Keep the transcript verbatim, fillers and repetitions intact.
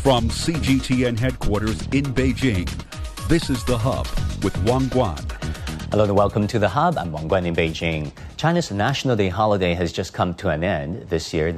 From C G T N headquarters in Beijing, this is The Hub with Wang Guan. Hello and welcome to The Hub. I'm Wang Guan in Beijing. China's National Day holiday has just come to an end this year.